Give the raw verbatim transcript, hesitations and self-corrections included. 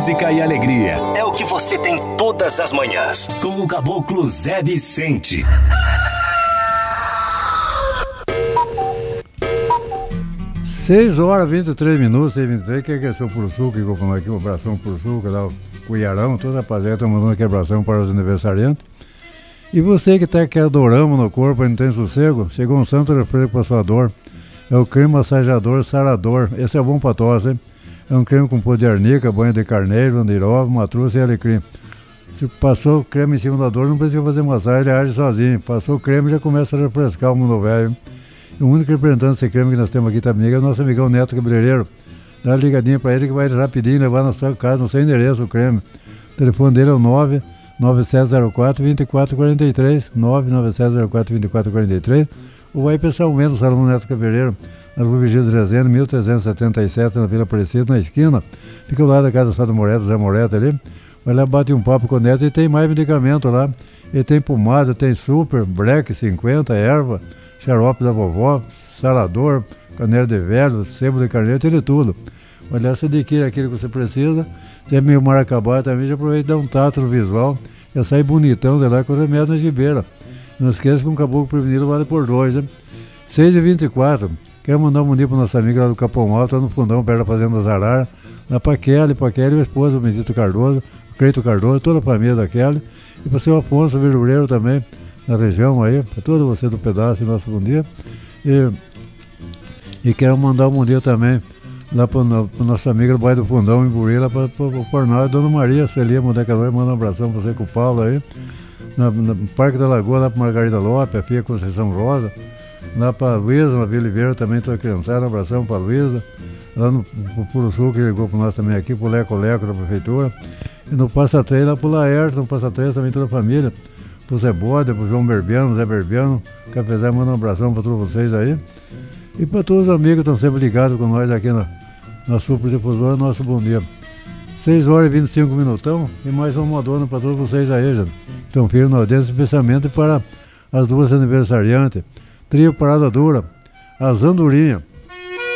música e alegria. É o que você tem todas as manhãs. Com o Caboclo Zé Vicente. seis horas e vinte e três minutos, seis e vinte e três, que é seu Puruçuca, que eu falei aqui, um abração Puruçuca, lá o Cuiarão, toda a rapaziada tá mandando aqui abração para os aniversariantes. E você que tá com dorama no corpo e não tem sossego, chegou um santo refresco para sua dor. É o creme massageador sarador. Esse é bom para tosse, hein? É um creme com pó de arnica, banho de carneiro, andirova, matruz e alecrim. Se passou o creme em cima da dor, não precisa fazer massagem, ele age sozinho. Passou o creme, já começa a refrescar o mundo velho. O único representante desse creme que nós temos aqui também é o nosso amigão Neto Cabeleireiro. Dá uma ligadinha para ele que vai rapidinho levar na sua casa, no seu endereço, o creme. O telefone dele é o nove nove sete zero quatro, dois quatro quatro três, nove nove sete zero quatro, dois quatro quatro três, ou vai pessoalmente no Salão Neto Cabeleireiro, na Rua Vigílio de Rezende, mil trezentos e setenta e sete, na Vila Aparecida, na esquina. Fica ao lado da casa do Sado Moreto, Zé Moreto ali. Vai lá, bate um papo com o Neto e tem mais medicamento lá. Ele tem pomada, tem super, black cinquenta, erva, xarope da vovó, sarador, canela de velho, sebo de carneiro, tem de tudo. Olha, você adquire aquilo que você precisa, tem meio mar acabado também, já aproveita e dá um tato no visual, já sai bonitão de lá com o remédio na gibeira. Não esqueça que um caboclo prevenido vale por dois, né? seis e vinte e quatro, quero mandar um bom dia para nossa amiga lá do Capão Alto, lá no fundão, perto da Fazenda Zarar, lá para Kelly, para Kelly, a esposa, o Benedito Cardoso, o Creito Cardoso, toda a família da Kelly, e para o seu Afonso Verdureiro também, na região aí, para todo você do pedaço, nosso bom dia. E, e quero mandar um bom dia também lá para o nosso amigo do bairro do Fundão, em Buri, lá para o Fornal, Dona Maria Celia Mondecador, manda um abração para você com o Paulo aí, na, na, no Parque da Lagoa, lá para Margarida Lopes, a filha Conceição Rosa, lá para a Luísa, na Vila Oliveira também, toda criançada, um abração para a Luísa, lá no Puruçu, que ligou para nós também aqui, para o Leco Leco da Prefeitura, e no Passa Três, lá para o Laércio, no Passa Três também toda a família, pro Zé Bode, pro João Berbiano, Zé Berbiano, Cafezé, manda um abração para todos vocês aí. E para todos os amigos que estão sempre ligados com nós aqui na, na Super Difusora, nosso bom dia. seis horas e vinte e cinco minutão e mais uma modona para todos vocês aí, já. Estão firmes na audiência, especialmente para as duas aniversariantes. Trio Parada Dura, as Andorinhas.